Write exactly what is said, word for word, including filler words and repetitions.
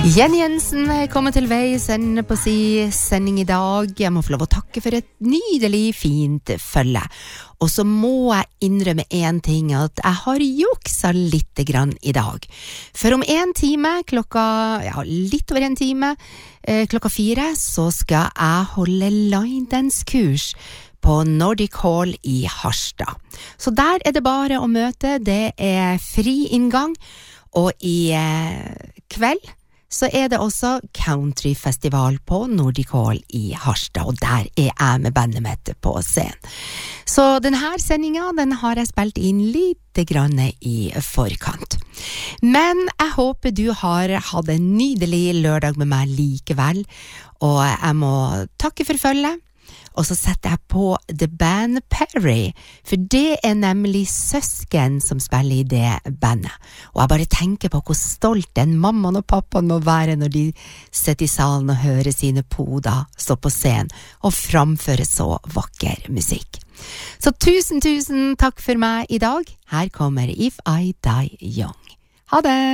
Jenny Jensen kommer til veis ende på si sending I dag. Jeg må få lov å takke for et nydelig fint følge. Og så må jeg innrømme en ting, at jeg har juksa litt grann I dag. For om en time, klokka, ja, litt over en time, eh, klokka fire, så skal jeg holde line dance kurs på Nordic Hall I Harstad. Så der er det bare å møte, det er fri inngang, og I eh, kveld så er det også countryfestival på Nordic Hall I Harstad, og der er jeg med bandet mitt på scenen. Så denne sendingen, den har jeg spilt inn litt grann I forkant. Men jeg håper du har hatt en nydelig lørdag med meg likevel, og jeg må takke for følget. Og så setter jeg på The Band Perry, for det er nemlig søsken som spiller I det bandet. Og jeg bare tenker på hvor stolt den mammaen og pappaen må være når de sitter I salen og hører sine poder stå på scenen og framføre så vakker musikk. Så tusen, tusen takk for meg I dag. Her kommer If I Die Young. Ha det!